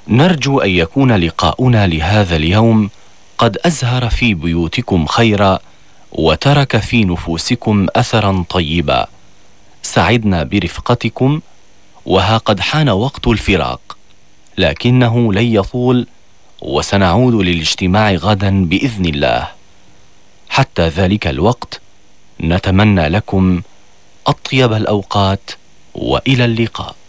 نرجو أن يكون لقاؤنا لهذا اليوم قد أزهر في بيوتكم خيرا وترك في نفوسكم أثرا طيبا. سعدنا برفقتكم، وها قد حان وقت الفراق، لكنه لن يطول، وسنعود للاجتماع غدا بإذن الله. حتى ذلك الوقت نتمنى لكم أطيب الأوقات، وإلى اللقاء.